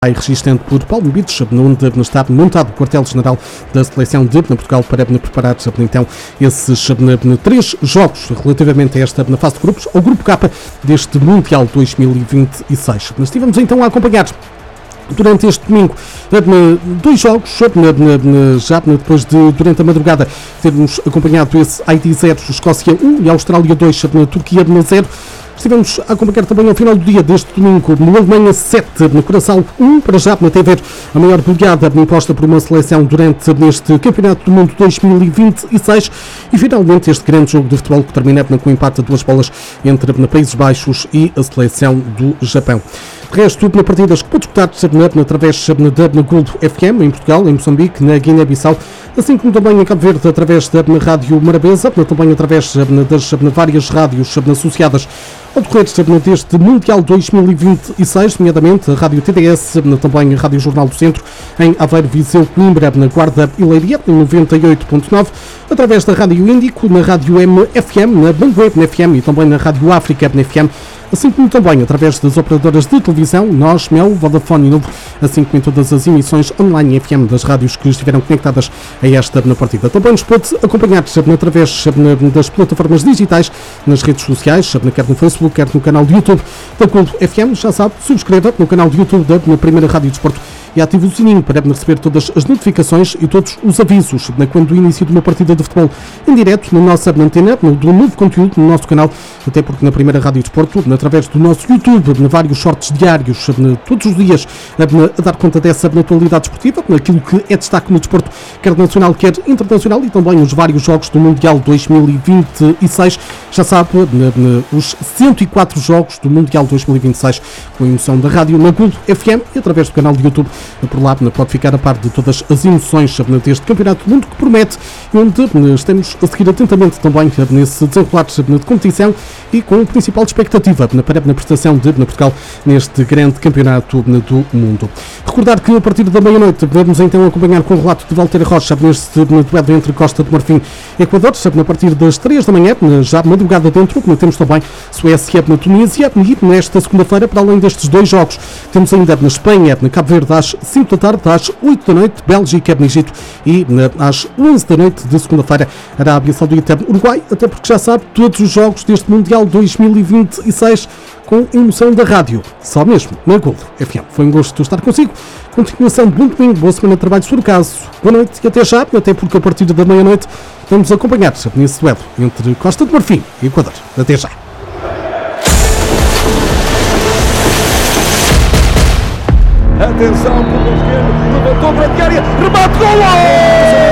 Resistente por Paulo Bitos, onde está montado o quartel-general da seleção de Portugal para preparar então esses 3 jogos relativamente a esta fase de grupos, ao Grupo K deste Mundial 2026. Estivemos então a acompanhar durante este domingo 2 jogos, já depois de, durante a madrugada, termos acompanhado esse Haiti 0, Escócia 1 e Austrália 2, Turquia 0. Estivemos a acompanhar também ao final do dia deste domingo no Alemanha 7, no Curaçao 1, para já até ver a maior goleada imposta por uma seleção durante este Campeonato do Mundo 2026 e finalmente este grande jogo de futebol que termina com o empate a 2 bolas entre Países Baixos e a seleção do Japão. De resto, na partidas que pode escutar através da Gold FM em Portugal, em Moçambique, na Guiné-Bissau, assim como também em Cabo Verde através da Rádio Morabeza, também através das várias rádios associadas ao decorrer deste Mundial 2026, nomeadamente a Rádio TDS, também a Rádio Jornal do Centro, em Aveiro, Viseu, Coimbra, na Guarda e Leiria, em 98.9, através da Rádio Índico, na Rádio MFM, na Bandweb FM e também na Rádio África FM, assim como também através das operadoras de televisão, Nós, Mel, Vodafone e Novo, assim como em todas as emissões online FM das rádios que estiveram conectadas a esta partida. Também nos pode acompanhar através das plataformas digitais, nas redes sociais, quer no Facebook, quer no canal de YouTube da Gold FM. Já sabe, subscreva no canal de YouTube da Primeira Rádio de Desporto e ative o sininho para receber todas as notificações e todos os avisos quando do início de uma partida de futebol em direto na nossa antena, do novo conteúdo no nosso canal, até porque na Primeira Rádio de Desporto, através do nosso YouTube, vários shorts diários, todos os dias, a dar conta dessa atualidade esportiva, aquilo que é destaque no desporto, quer nacional, quer internacional, e também os vários jogos do Mundial 2026. Já sabe, os 104 jogos do Mundial 2026, com a emoção da rádio na Gold FM e através do canal de YouTube. Por lá pode ficar a par de todas as emoções deste Campeonato do Mundo que promete, onde estamos a seguir atentamente também nesse desenrolar de competição e com a principal expectativa para a prestação de Portugal neste grande Campeonato do Mundo. Recordar que a partir da meia-noite vamos então acompanhar com o relato de Valteiro Rocha neste duelo entre Costa do Marfim e Equador, a partir das 3 da manhã, já madrugada dentro, como temos também Suécia na Tunísia, e nesta segunda-feira, para além destes 2 jogos, temos ainda na Espanha, na Cabo Verde, às 5 da tarde, às 8 da noite, Bélgica no Egito e às 11 da noite de segunda-feira, Arábia Saudita, Uruguai, até porque já sabe, todos os jogos deste Mundial 2026 com emoção da rádio, só mesmo na Gold FM. Foi um gosto estar consigo. Continuação de bom domingo, boa semana de trabalho, se for o caso. Boa noite e até já, até porque a partir da meia-noite vamos acompanhar nesse duelo entre Costa do Marfim e Equador. Até já. Atenção, pelo esquerdo, levantou para a área, remate, golo!